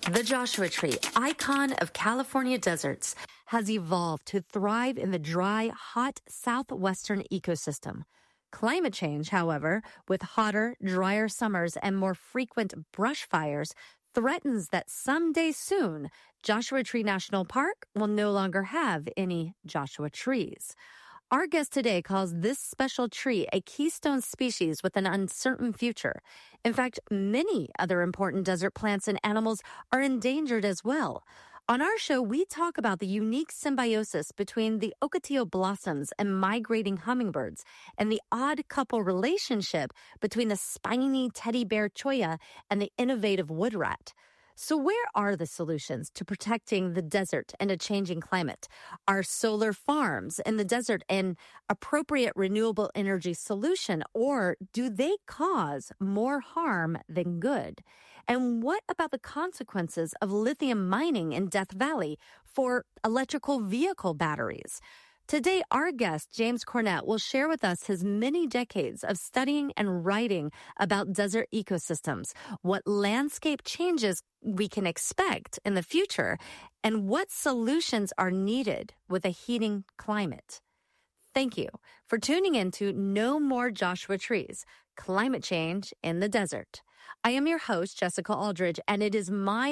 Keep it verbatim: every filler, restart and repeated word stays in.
The Joshua tree, icon of California deserts, has evolved to thrive in the dry, hot southwestern ecosystem. Climate change, however, with hotter, drier summers and more frequent brush fires, threatens that someday soon, Joshua Tree National Park will no longer have any Joshua trees. Our guest today calls this special tree a keystone species with an uncertain future. In fact, many other important desert plants and animals are endangered as well. On our show, we talk about the unique symbiosis between the ocotillo blossoms and migrating hummingbirds, and the odd couple relationship between the spiny teddy bear cholla and the innovative wood rat. So where are the solutions to protecting the desert and a changing climate? Are solar farms in the desert an appropriate renewable energy solution, or do they cause more harm than good? And what about the consequences of lithium mining in Death Valley for electrical vehicle batteries? Today, our guest, James Cornett, will share with us his many decades of studying and writing about desert ecosystems, what landscape changes we can expect in the future, and what solutions are needed with a heating climate. Thank you for tuning in to No More Joshua Trees, Climate Change in the Desert. I am your host, Jessica Aldridge, and it is my